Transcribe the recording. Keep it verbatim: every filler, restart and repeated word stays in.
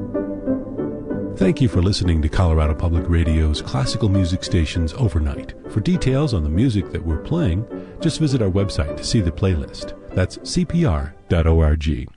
Thank you for listening to Colorado Public Radio's Classical Music Stations Overnight. For details on the music that we're playing, just visit our website to see the playlist. That's c p r dot org.